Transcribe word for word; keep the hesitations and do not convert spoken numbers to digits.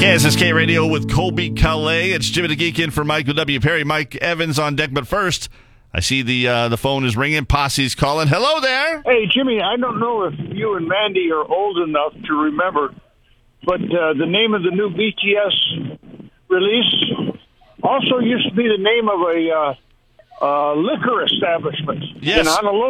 Kansas K Radio with Colby Calais. It's Jimmy the Geek in for Michael W. Perry. Mike Evans on deck. But first, I see the uh, the phone is ringing. Posse's calling. Hello there. Hey, Jimmy, I don't know if you and Randy are old enough to remember, but uh, the name of the new B T S release also used to be the name of a uh, uh, liquor establishment Yes. in Honolulu.